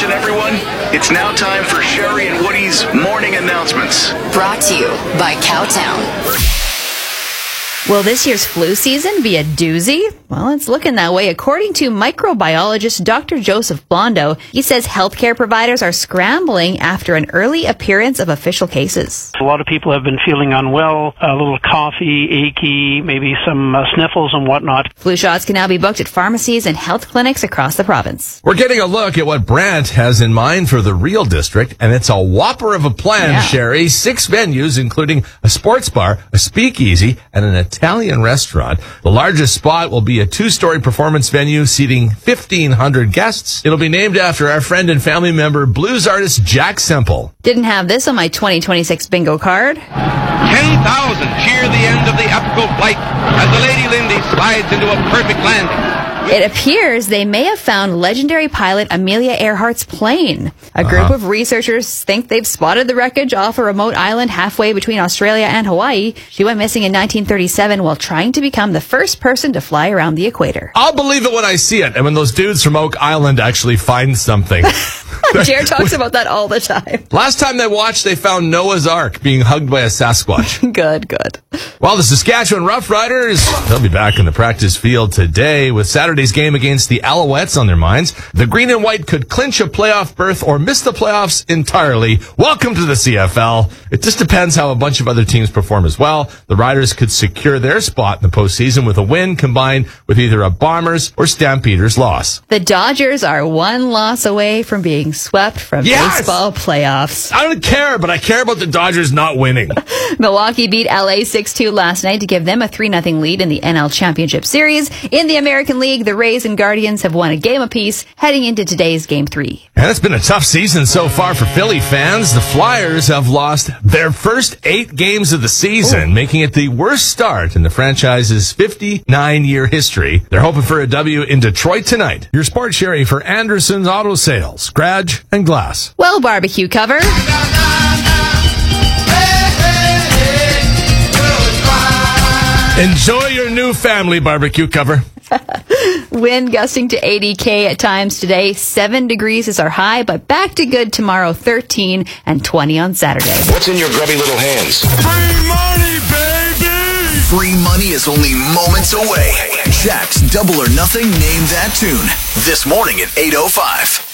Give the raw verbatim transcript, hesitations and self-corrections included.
Attention, everyone. It's now time for Sherry and Woody's morning announcements. Brought to you by Cowtown. Will this year's flu season be a doozy? Well, it's looking that way. According to microbiologist Doctor Joseph Blondo, he says healthcare providers are scrambling after an early appearance of official cases. A lot of people have been feeling unwell, a little coughy, achy, maybe some uh, sniffles and whatnot. Flu shots can now be booked at pharmacies and health clinics across the province. We're getting a look at what Brant has in mind for the Real District, and it's a whopper of a plan, Yeah. Sherry. Six venues, including a sports bar, a speakeasy, and an Italian restaurant. The largest spot will be a two-story performance venue seating fifteen hundred guests. It'll be named after our friend and family member, blues artist Jack Semple. Didn't have this on my twenty twenty-six bingo card. ten thousand cheer the end of the epical flight as the Lady Lindy slides into a perfect landing. It appears they may have found legendary pilot Amelia Earhart's plane. A group Uh-huh. of researchers think they've spotted the wreckage off a remote island halfway between Australia and Hawaii. She went missing in nineteen thirty-seven while trying to become the first person to fly around the equator. I'll believe it when I see it, and when those dudes from Oak Island actually find something. Jared talks about that all the time. Last time they watched, they found Noah's Ark being hugged by a Sasquatch. Good, good. Well, the Saskatchewan Roughriders, they'll be back in the practice field today with Saturday's game against the Alouettes on their minds. The green and white could clinch a playoff berth or miss the playoffs entirely. Welcome to the C F L. It just depends how a bunch of other teams perform as well. The Riders could secure their spot in the postseason with a win combined with either a Bombers or Stampeders loss. The Dodgers are one loss away from being swept from Yes! baseball playoffs. I don't care, but I care about the Dodgers not winning. Milwaukee beat L A six two last night to give them a three nothing lead in the N L Championship Series. In the American League, the Rays and Guardians have won a game apiece heading into today's Game three. And it's been a tough season so far for Philly fans. The Flyers have lost their first eight games of the season, Ooh. making it the worst start in the franchise's fifty-nine-year history. They're hoping for a W in Detroit tonight. Your Sports Sherry for Anderson's Auto Sales, Scratch and Glass. Well, barbecue cover. Enjoy your new family barbecue cover. Wind gusting to eighty K at times today. Seven degrees is our high, but back to good tomorrow, thirteen and twenty on Saturday. What's in your grubby little hands? Free money, baby! Free money is only moments away. Jack's Double or Nothing Name That Tune. This morning at eight oh five.